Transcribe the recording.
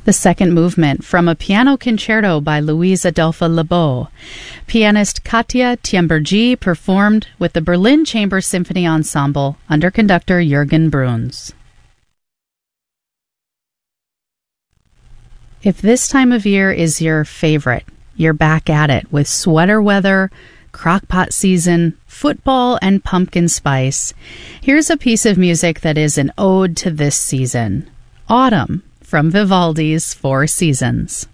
The second movement from a piano concerto by Louise Adolphe Lebeau. Pianist Katja Tiembergi performed with the Berlin Chamber Symphony Ensemble under conductor Jürgen Bruns. If this time of year is your favorite, you're back at it with sweater weather, crockpot season, football, and pumpkin spice. Here's a piece of music that is an ode to this season. Autumn, from Vivaldi's Four Seasons.